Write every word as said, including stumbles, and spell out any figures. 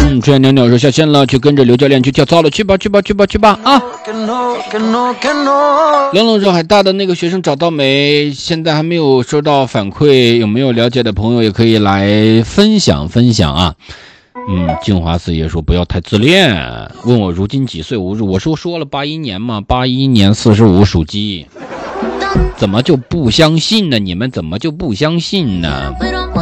嗯，春袅袅说下线了，去跟着刘教练去跳操了，去吧去吧去吧去吧啊！冷冷说海大的那个学生找到没？现在还没有收到反馈，有没有了解的朋友也可以来分享分享啊。嗯，静华四爷说不要太自恋，问我如今几岁？我我说说了八一年嘛，八一年四十五属鸡，怎么就不相信呢？你们怎么就不相信呢？